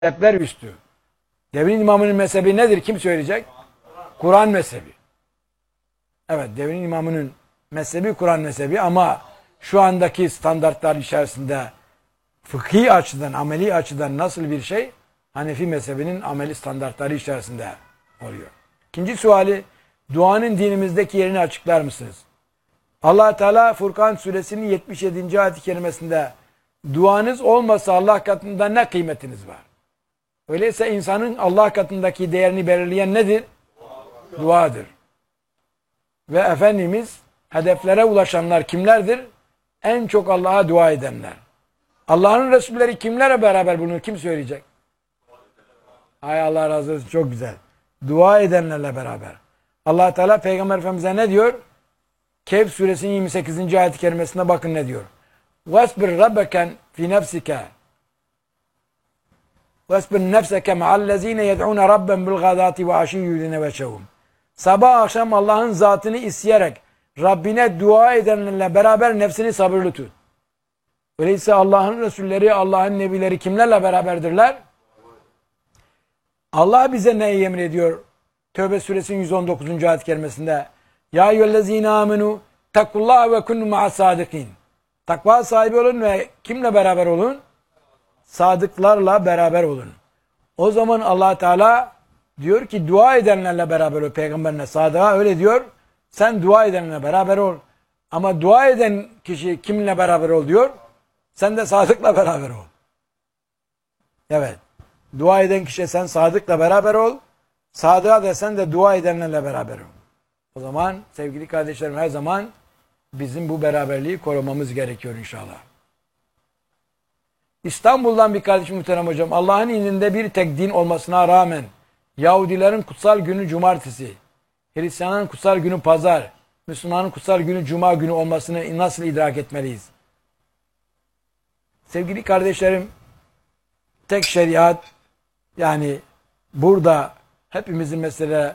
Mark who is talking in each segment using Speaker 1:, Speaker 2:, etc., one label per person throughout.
Speaker 1: mezhepler üstü. Devrin imamının mezhebi nedir? Kim söyleyecek? Kur'an mezhebi. Evet, devrin imamının mezhebi Kur'an mezhebi ama şu andaki standartlar içerisinde fıkhi açıdan, ameli açıdan nasıl bir şey? Hanefi mezhebinin ameli standartları içerisinde oluyor. İkinci suali, duanın dinimizdeki yerini açıklar mısınız? Allah Teala Furkan suresinin 77. ayet-i kerimesinde duanız olmasa Allah katında ne kıymetiniz var? Öyleyse insanın Allah katındaki değerini belirleyen nedir? Duadır. Ve Efendimiz hedeflere ulaşanlar kimlerdir? En çok Allah'a dua edenler. Allah'ın Resulleri kimlere beraber bunu kim söyleyecek? Ay Allah razı olsun, çok güzel. Dua edenlerle beraber. Allah Teala Peygamber Efendimiz'e ne diyor? Kehf suresinin 28. ayet-i kerimesine bakın ne diyor? وَاسْبِرْ رَبَّكَنْ فِي نَفْسِكَ وَاسْبِرْ نَفْسَكَ مَعَ الَّذ۪ينَ يَدْعُونَ رَبَّنْ بِالْغَدَاتِ وَعَشِيُّ يُرِيدُونَ وَجْهَهُ. Sabah akşam Allah'ın zatını isteyerek Rabbine dua edenlerle beraber nefsini sabırlı tut. Öyleyse Allah'ın Resulleri, Allah'ın Nebileri kimlerle beraberdirler? Allah bize neyi emin ediyor? Tövbe suresinin 119. ayet-i kerimesinde Ya eyyühellezine amenu takullaha ve kunnu ma'as sadikin. Takva sahibi olun ve kimle beraber olun? Sadıklarla beraber olun. O zaman Allah Teala diyor ki dua edenlerle beraber ol. Peygamberine sadığa öyle diyor. Sen dua edenlerle beraber ol. Ama dua eden kişi kiminle beraber ol diyor? Sen de sadıkla beraber ol. Evet. Dua eden kişi sen sadıkla beraber ol. Sadığa da sen de dua edenlerle beraber ol. O zaman sevgili kardeşlerim her zaman bizim bu beraberliği korumamız gerekiyor inşallah. İstanbul'dan bir kardeşim muhterem hocam. Allah'ın indinde bir tek din olmasına rağmen Yahudilerin kutsal günü cumartesi, Hristiyanların kutsal günü pazar, Müslümanın kutsal günü cuma günü olmasını nasıl idrak etmeliyiz? Sevgili kardeşlerim, tek şeriat, yani burada hepimizin mesela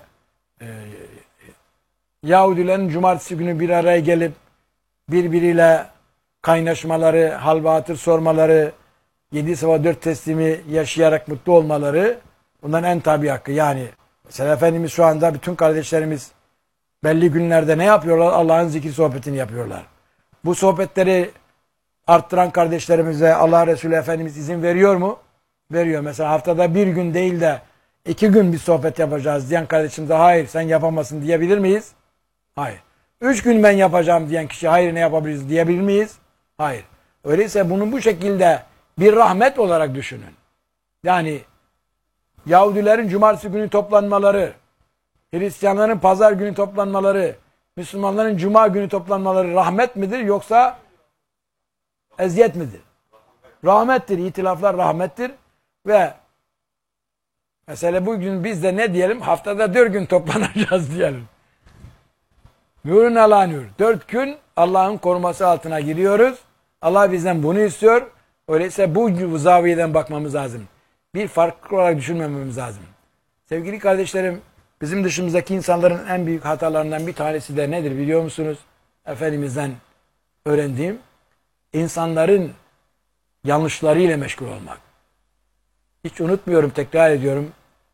Speaker 1: Yahudilerin cumartesi günü bir araya gelip birbiriyle kaynaşmaları, hal ve hatır sormaları, 7 sabah 4 teslimi yaşayarak mutlu olmaları bunların en tabi hakkı. Yani mesela Efendimiz şu anda bütün kardeşlerimiz belli günlerde ne yapıyorlar? Allah'ın zikir sohbetini yapıyorlar. Bu sohbetleri arttıran kardeşlerimize Allah Resulü Efendimiz izin veriyor mu? Veriyor. Mesela haftada bir gün değil de 2 gün bir sohbet yapacağız diyen kardeşimize hayır sen yapamazsın diyebilir miyiz? Hayır. 3 gün ben yapacağım diyen kişi hayır ne yapabiliriz diyebilir miyiz? Hayır. Öyleyse bunu bu şekilde bir rahmet olarak düşünün. Yani Yahudilerin cumartesi günü toplanmaları, Hristiyanların pazar günü toplanmaları, Müslümanların cuma günü toplanmaları rahmet midir yoksa eziyet midir? Rahmettir. İtilaflar rahmettir. Ve mesela bugün biz de ne diyelim? Haftada 4 gün toplanacağız diyelim. Nurun ala nur. 4 gün Allah'ın koruması altına giriyoruz. Allah bizden bunu istiyor. Öyleyse bu zaviyeden bakmamız lazım. Bir farklı olarak düşünmememiz lazım. Sevgili kardeşlerim, bizim dışımızdaki insanların en büyük hatalarından bir tanesi de nedir biliyor musunuz? Efendimiz'den öğrendiğim, insanların yanlışlarıyla meşgul olmak. Hiç unutmuyorum, tekrar ediyorum.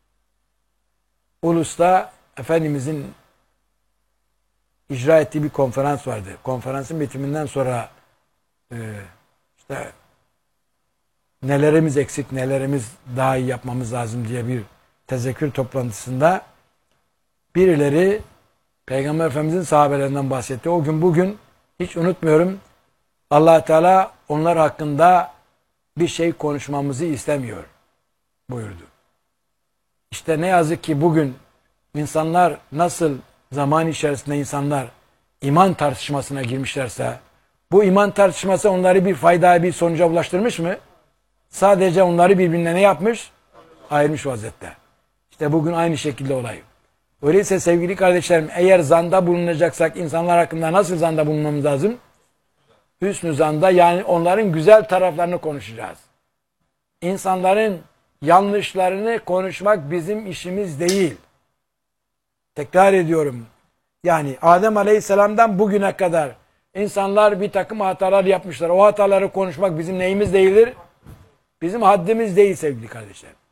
Speaker 1: Ulus'ta Efendimiz'in icra ettiği bir konferans vardı. Konferansın bitiminden sonra işte nelerimiz eksik, nelerimiz daha iyi yapmamız lazım diye bir tezekkür toplantısında birileri Peygamber Efendimiz'in sahabelerinden bahsetti. O gün bugün hiç unutmuyorum. Allah Teala onlar hakkında bir şey konuşmamızı istemiyor buyurdu. İşte ne yazık ki bugün insanlar nasıl zaman içerisinde insanlar iman tartışmasına girmişlerse bu iman tartışması onları bir faydaya bir sonuca ulaştırmış mı? Sadece onları birbirine ne yapmış? Ayırmış vaziyette. İşte bugün aynı şekilde olay. Öyleyse sevgili kardeşlerim eğer zanda bulunacaksak insanlar hakkında nasıl zanda bulunmamız lazım? Hüsnü zanda, yani onların güzel taraflarını konuşacağız. İnsanların yanlışlarını konuşmak bizim işimiz değil. Tekrar ediyorum. Yani Adem Aleyhisselam'dan bugüne kadar insanlar bir takım hatalar yapmışlar. O hataları konuşmak bizim neyimiz değildir? bizim haddimiz değil sevgili kardeşlerim.